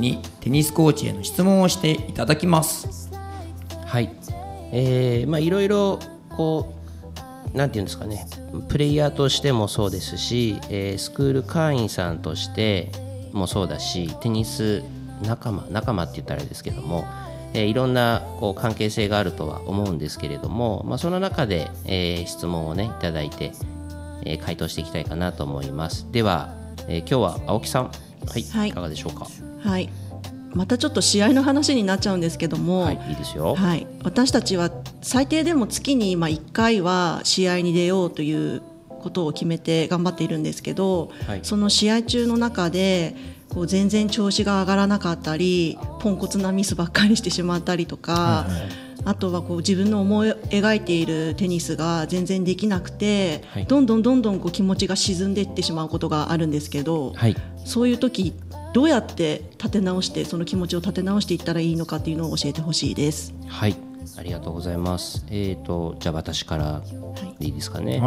にテニスコーチへの質問をしていただきます。 はい、いろいろなんていうんですかね、プレイヤーとしてもそうですし、スクール会員さんとしてもそうだし、テニス仲間って言ったらあれですけども、いろんな関係性があるとは思うんですけれども、その中で、質問をねいただいて、回答していきたいかなと思います。では、今日は青木さん、いかがでしょうか。 はい、またちょっと試合の話になっちゃうんですけども、 いいですよ。 私たちは最低でも月に1回は試合に出ようということを決めて頑張っているんですけど、その試合中の中で全然調子が上がらなかったり、ポンコツなミスばっかりしてしまったりとか、あとは自分の思い描いているテニスが全然できなくて、どんどん気持ちが沈んでいってしまうことがあるんですけど、そういう時どうやって立て直して、その気持ちを立て直していったらいいのかっていうのを教えてほしいです。 はい、ありがとうございます。じゃあ私からいいですかね。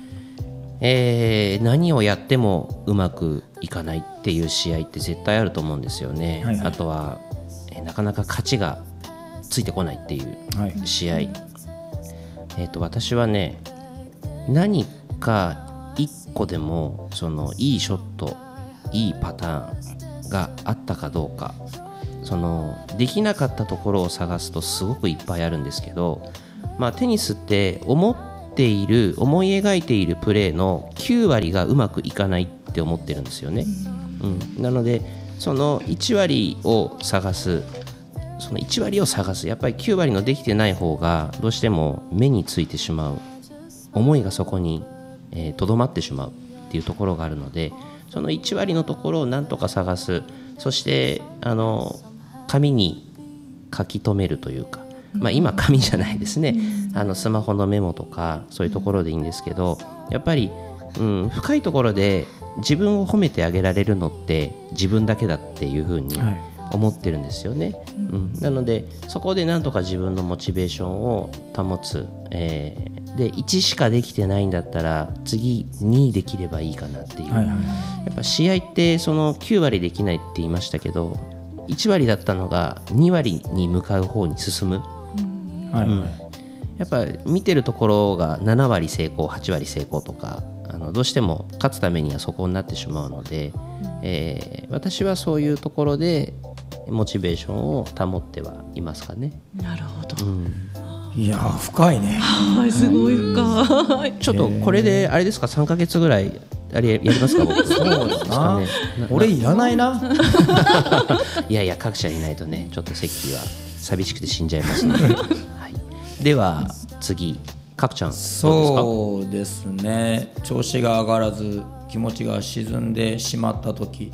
何をやってもうまくいかないっていう試合って絶対あると思うんですよね。あとは、なかなか勝ちがついてこないっていう試合、私はね、何か一個でもそのいいショット、いいパターンがあったかどうか、そのできなかったところを探すとすごくいっぱいあるんですけど、テニスって思い描いているプレーの9割がうまくいかないって思ってるんですよね。なのでその1割を探す、やっぱり9割のできてない方がどうしても目についてしまう、思いがそこにとどまってしまうっていうところがあるので、その1割のところをなんとか探す。そして紙に書き留めるというか、今紙じゃないですね、スマホのメモとかそういうところでいいんですけど、やっぱり、深いところで自分を褒めてあげられるのって自分だけだっていうふうに思ってるんですよね。なのでそこでなんとか自分のモチベーションを保つ、で1しかできてないんだったら次2できればいいかなっていう、やっぱ試合ってその9割できないって言いましたけど、1割だったのが2割に向かう方に進む、やっぱ見てるところが7割成功8割成功とか、どうしても勝つためにはそこになってしまうので、私はそういうところでモチベーションを保ってはいますかね。 なるほど、 いや深いね。 すごい深い。 ちょっとこれであれですか、3ヶ月ぐらいあれやりますか僕。 そうですかね。俺いらないな。 いや各社いないとね、ちょっとセッキーは寂しくて死んじゃいますので、では次、かくちゃんどうですか。 そうですね、調子が上がらず気持ちが沈んでしまった時、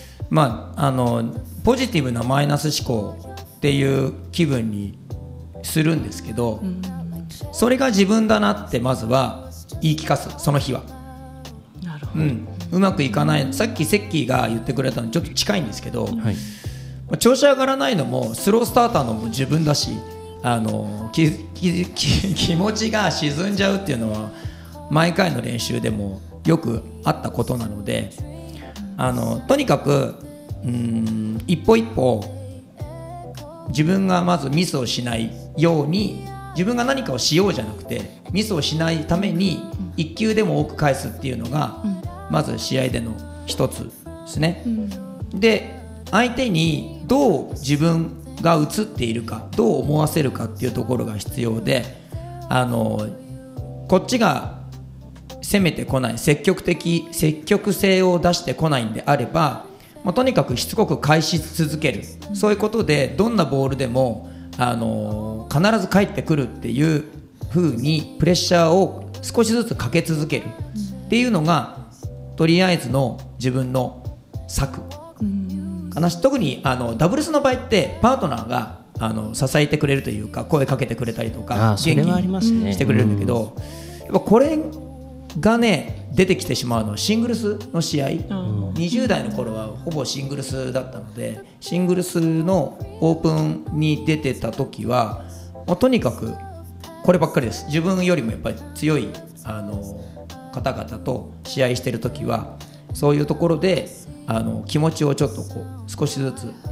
ポジティブなマイナス思考っていう気分にするんですけど、それが自分だなってまずは言い聞かす。その日はなるほど、 うまくいかない。さっきセッキーが言ってくれたのにちょっと近いんですけど、調子上がらないのもスロースターターのも自分だし、気持ちが沈んじゃうっていうのは毎回の練習でもよくあったことなので、とにかく一歩一歩自分がまずミスをしないように、自分が何かをしようじゃなくてミスをしないために1球でも多く返すっていうのがまず試合での一つですね。で、相手にどう自分が映っているか、どう思わせるかっていうところが必要で、こっちが攻めてこない、積極性を出してこないんであれば、とにかくしつこく返し続ける。そういうことでどんなボールでも必ず返ってくるっていう風にプレッシャーを少しずつかけ続けるっていうのがとりあえずの自分の策かな。特にダブルスの場合ってパートナーが支えてくれるというか、声かけてくれたりとか元気にしてくれるんだけど、やっぱこれがね出てきてしまうのはシングルスの試合。20代の頃はほぼシングルスだったので、シングルスのオープンに出てた時はとにかくこればっかりです。自分よりもやっぱり強い方々と試合してる時はそういうところで気持ちをちょっと少しずつ